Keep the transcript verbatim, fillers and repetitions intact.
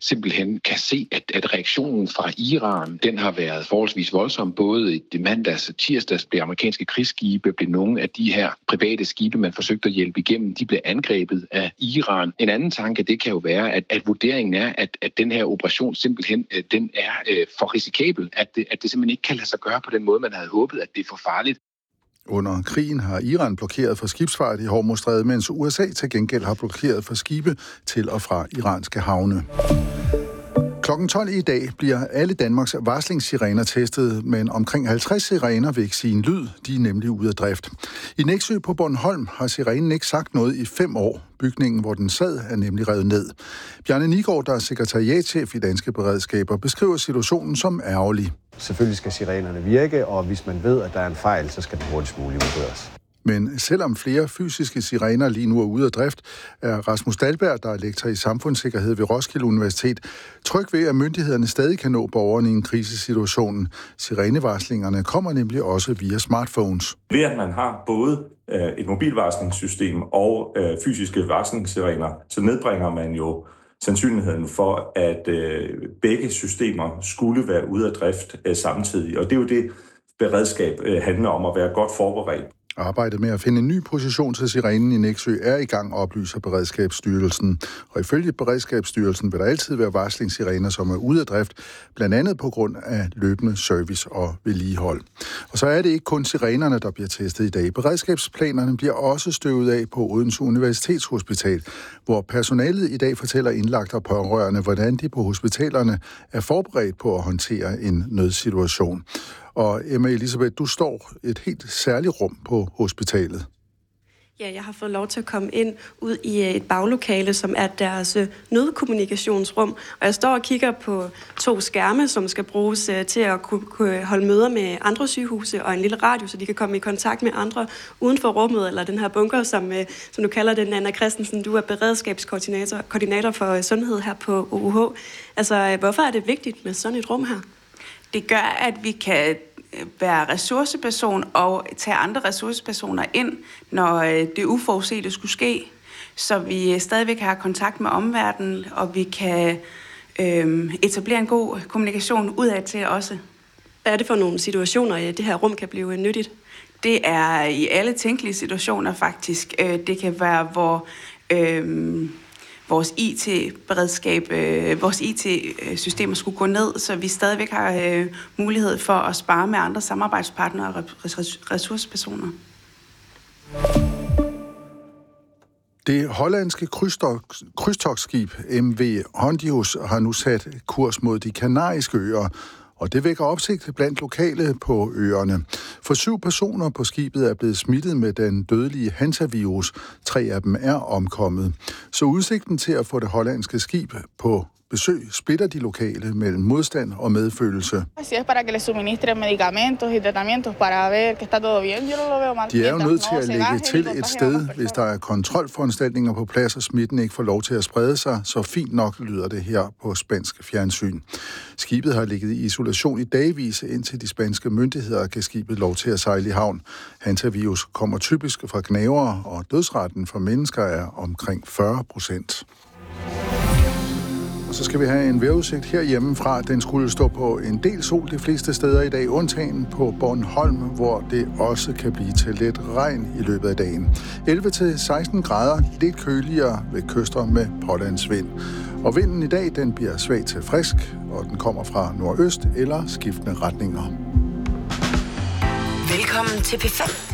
simpelthen kan se, at, at reaktionen fra Iran, den har været forholdsvis voldsom. Både i mandags og tirsdags blev amerikanske krigsskibe, blev nogle af de her private skibe, man forsøgte at hjælpe igennem, de blev angrebet af Iran. En anden tanke, det kan jo være, at, at vurderingen er, at, at den her operation simpelthen den er øh, for risikabel, at det, at det simpelthen ikke kan lade sig gøre på den måde, man havde håbet, at det er for farligt. Under krigen har Iran blokeret for skibsfart i Hormuzstrædet, mens U S A til gengæld har blokeret for skibe til og fra iranske havne. Klokken tolv i dag bliver alle Danmarks varslingssirener testet, men omkring halvtreds sirener vil ikke sige en lyd. De er nemlig ude af drift. I Nexø på Bornholm har sirenen ikke sagt noget i fem år. Bygningen, hvor den sad, er nemlig revet ned. Bjarne Nigård, der er sekretariatschef i Danske Beredskaber, beskriver situationen som ærgerlig. Selvfølgelig skal sirenerne virke, og hvis man ved, at der er en fejl, så skal den hurtigst muligt udføres. Men selvom flere fysiske sirener lige nu er ude af drift, er Rasmus Dahlberg, der er lektor i samfundssikkerhed ved Roskilde Universitet, tryg ved, at myndighederne stadig kan nå borgerne i en krisesituation. Sirenevarslingerne kommer nemlig også via smartphones. Ved at man har både et mobilvarslingssystem og fysiske varslingssirener, så nedbringer man jo sandsynligheden for, at begge systemer skulle være ude af drift samtidig. Og det er jo det, beredskab handler om, at være godt forberedt. Arbejdet med at finde en ny position til sirenen i Nexø er i gang, oplyser Beredskabsstyrelsen. Og ifølge Beredskabsstyrelsen vil der altid være varslingssirener, som er ude af drift, blandt andet på grund af løbende service og vedligehold. Og så er det ikke kun sirenerne, der bliver testet i dag. Beredskabsplanerne bliver også støvet af på Odense Universitetshospital, hvor personalet i dag fortæller indlagte og pårørende, hvordan de på hospitalerne er forberedt på at håndtere en nødsituation. Og Emma Elisabeth, du står et helt særligt rum på hospitalet. Ja, jeg har fået lov til at komme ind ud i et baglokale, som er deres nødkommunikationsrum. Og jeg står og kigger på to skærme, som skal bruges til at kunne holde møder med andre sygehuse, og en lille radio, så de kan komme i kontakt med andre uden for rummet, eller den her bunker, som, som du kalder den, Anna Christensen. Du er beredskabskoordinator koordinator for sundhed her på O U H. Altså, hvorfor er det vigtigt med sådan et rum her? Det gør, at vi kan være ressourceperson og tage andre ressourcepersoner ind, når det uforudsete skulle ske, så vi stadigvæk har kontakt med omverdenen, og vi kan øh, etablere en god kommunikation udad til også. Hvad er det for nogle situationer, at det her rum kan blive nyttigt? Det er i alle tænkelige situationer faktisk. Det kan være, hvor øh, vores I T-beredskab, øh, vores I T-systemer skulle gå ned, så vi stadigvæk har øh, mulighed for at spare med andre samarbejdspartnere og ressourcepersoner. Det hollandske krydstogtskib M V Hondius har nu sat kurs mod de kanariske øer, og det vækker opsigt blandt lokale på øerne. For syv personer på skibet er blevet smittet med den dødelige hantavirus. Tre af dem er omkommet. Så udsigten til at få det hollandske skib på besøg splitter de lokale mellem modstand og medfølelse. De er jo nødt til at lægge til et sted, hvis der er kontrolforanstaltninger på plads, og smitten ikke får lov til at sprede sig. Så fint nok lyder det her på spansk fjernsyn. Skibet har ligget i isolation i dagvis, indtil de spanske myndigheder gav skibet lov til at sejle i havn. Hantavirus kommer typisk fra gnavere, og dødsraten for mennesker er omkring fyrre procent. Og så skal vi have en vejrudsigt herhjemmefra. Den skulle stå på en del sol de fleste steder i dag, undtagen på Bornholm, hvor det også kan blive til lidt regn i løbet af dagen. elleve til seksten grader, lidt køligere ved kyster med pålandsvind. Og vinden i dag, den bliver svag til frisk, og den kommer fra nordøst eller skiftende retninger. Velkommen til P fem.